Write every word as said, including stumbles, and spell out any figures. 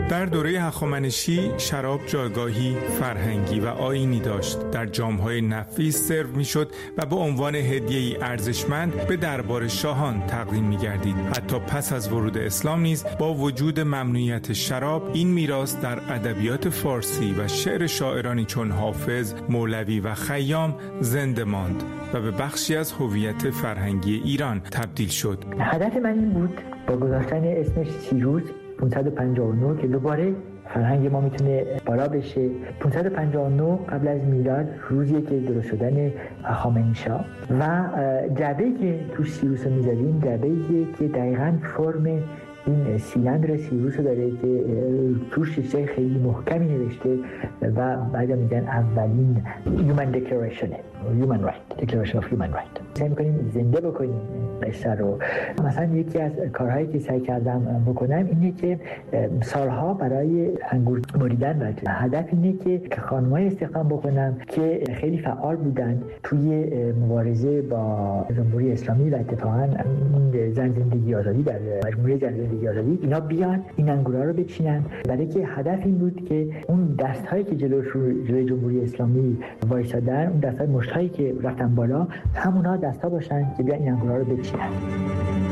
در دوره هخامنشی شراب جایگاهی فرهنگی و آیینی داشت. در جام‌های نفیس سرو می‌شد و به عنوان هدیه‌ای ارزشمند به دربار شاهان تقدیم می‌گردید. حتی پس از ورود اسلام نیز با وجود ممنوعیت شراب، این میراث در ادبیات فارسی و شعر شاعرانی چون حافظ، مولوی و خیام زنده ماند و به بخشی از هویت فرهنگی ایران تبدیل شد. هدف من این بود با گذاشتن اسمش سیروس پانصد و پنجاه و نه که دوباره فرهنگ ما میتونه بالا بشه. پانصد و پنجاه و نه قبل از میلاد روزیه که درست شدن هخامنشا و جعبه‌ای که تو سیروس رو می‌زدیم جعبه‌ایه که دقیقاً فرم این سیلندر سیروس رو داره که توش چیزای خیلی محکمی نوشته و بعدا میگن اولین Human Declaration Human Right Declaration of Human Right. سعی می‌کنیم زنده بکنیم قصه رو. مثلا یکی از کارهایی که سعی کردم بکنم اینه که سالها برای انگور بریدن و هدف اینه که خانم‌های استخدام بکنم که خیلی فعال بودن توی مبارزه با جمهوری اسلامی و اتفاقاً زن زندگی آزادی در مجموعه زن زندگی آزادی اینا بیان این انگورا رو بچینن، برای که هدف این بود که اون دست‌هایی که جلوش جلوی جمهوری اسلامی وایسادن، اون دست‌های مشتایی که رفتن بالا، همونها دستا باشن که بیان این انگورا رو بچینن.